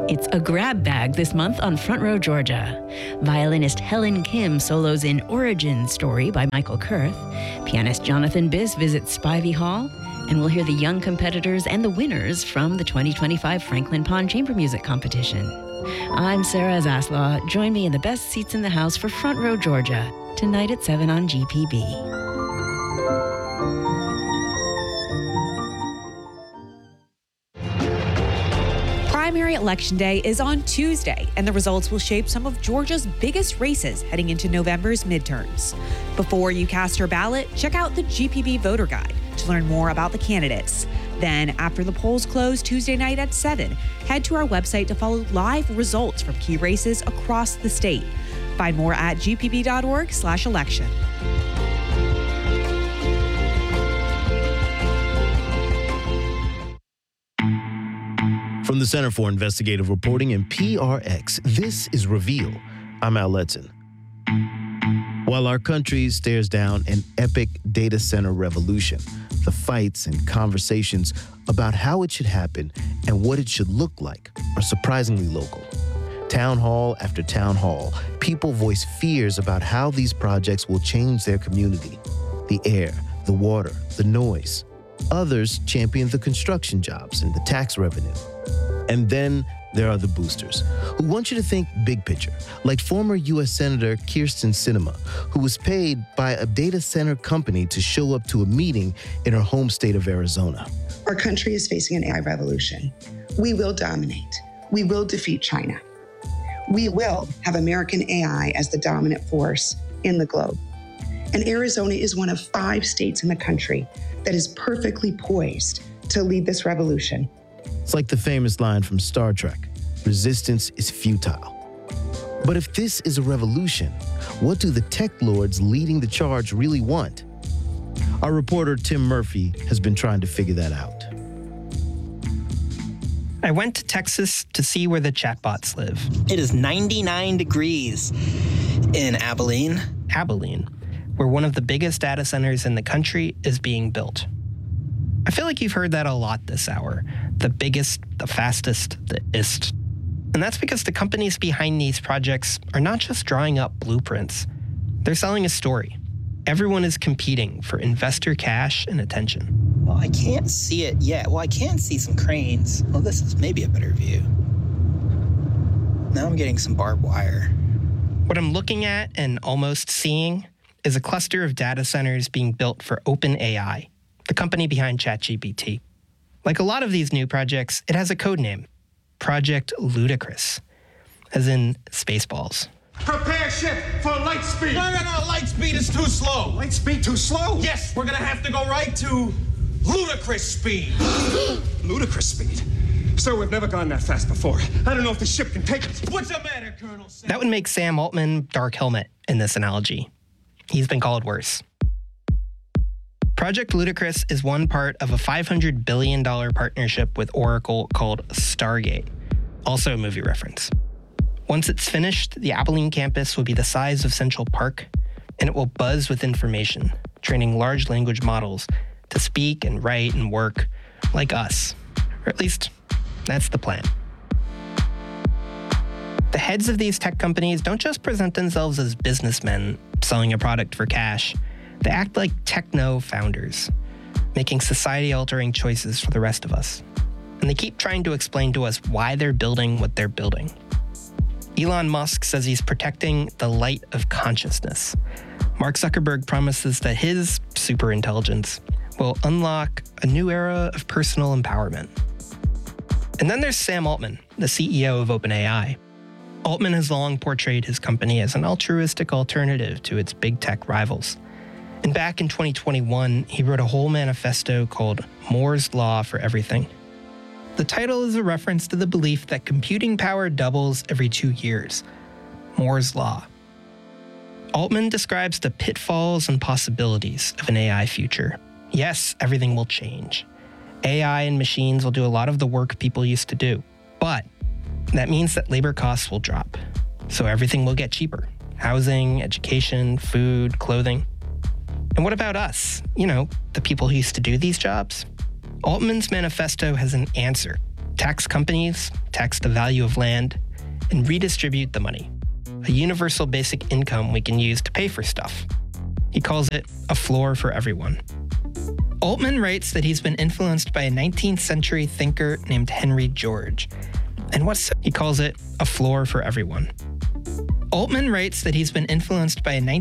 It's a grab bag this month on Front Row Georgia. Violinist Helen Kim solos in Origin Story by Michael Kurth. Pianist Jonathan Biss visits Spivey Hall. And we'll hear the young competitors and the winners from the 2025 Franklin Pond Chamber Music Competition. I'm Sarah Zaslaw. Join me in the best seats in the house for Front Row Georgia, tonight at 7 on GPB. Primary Election Day is on Tuesday, and the results will shape some of Georgia's biggest races heading into November's midterms. Before you cast your ballot, check out the GPB Voter Guide to learn more about the candidates. Then, after the polls close Tuesday night at 7, head to our website to follow live results from key races across the state. Find more at gpb.org/election. From the Center for Investigative Reporting and PRX, this is Reveal. I'm Al Letson. While our country stares down an epic data center revolution, the fights and conversations about how it should happen and what it should look like are surprisingly local. Town hall after town hall, people voice fears about how these projects will change their community. The air, the water, the noise. Others champion the construction jobs and the tax revenue. And then there are the boosters, who want you to think big picture, like former U.S. Senator Kyrsten Sinema, who was paid by a data center company to show up to a meeting in her home state of Arizona. Our country is facing an AI revolution. We will dominate. We will defeat China. We will have American AI as the dominant force in the globe. And Arizona is one of 5 states in the country that is perfectly poised to lead this revolution. It's like the famous line from Star Trek, resistance is futile. But if this is a revolution, what do the tech lords leading the charge really want? Our reporter Tim Murphy has been trying to figure that out. I went to Texas to see where the chatbots live. It is 99 degrees in Abilene. Abilene, where one of the biggest data centers in the country is being built. I feel like you've heard that a lot this hour. The biggest, the fastest, the ist. And that's because the companies behind these projects are not just drawing up blueprints. They're selling a story. Everyone is competing for investor cash and attention. Well, I can't see it yet. Well, I can see some cranes. Well, this is maybe a better view. Now I'm getting some barbed wire. What I'm looking at and almost seeing is a cluster of data centers being built for OpenAI, the company behind ChatGPT. Like a lot of these new projects, it has a code name, Project Ludicrous, as in Spaceballs. Prepare ship for light speed. No, light speed is too slow. Light speed too slow? Yes, we're gonna have to go right to ludicrous speed. Ludicrous speed? Sir, we've never gone that fast before. I don't know if the ship can take us. What's the matter, Colonel Sam? That would make Sam Altman Dark Helmet in this analogy. He's been called worse. Project Ludicrous is one part of a $500 billion partnership with Oracle called Stargate, also a movie reference. Once it's finished, the Abilene campus will be the size of Central Park, and it will buzz with information, training large language models to speak and write and work like us. Or at least, that's the plan. The heads of these tech companies don't just present themselves as businessmen selling a product for cash. They act like techno founders, making society-altering choices for the rest of us. And they keep trying to explain to us why they're building what they're building. Elon Musk says he's protecting the light of consciousness. Mark Zuckerberg promises that his superintelligence will unlock a new era of personal empowerment. And then there's Sam Altman, the CEO of OpenAI. Altman has long portrayed his company as an altruistic alternative to its big tech rivals. And back in 2021, he wrote a whole manifesto called Moore's Law for Everything. The title is a reference to the belief that computing power doubles every 2 years. Moore's Law. Altman describes the pitfalls and possibilities of an AI future. Yes, everything will change. AI and machines will do a lot of the work people used to do. But that means that labor costs will drop. So everything will get cheaper. Housing, education, food, clothing. And what about us? You know, the people who used to do these jobs? Altman's manifesto has an answer. tax companies, tax the value of land, and redistribute the money. A universal basic income we can use to pay for stuff. He calls it a floor for everyone. Altman writes that he's been influenced by a 19th century thinker named Henry George. And he calls it a floor for everyone. Altman writes that he's been influenced by a